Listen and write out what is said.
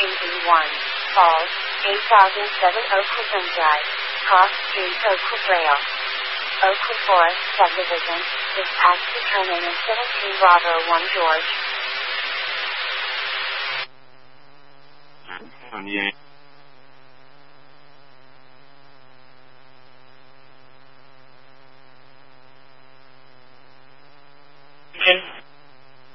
3E1, Falls, 8007 Oakwood Drive, Cross Street, Oakwood Rail. Oakwood Forest Subdivision, dispatch to turn in 17 Bravo 1 George.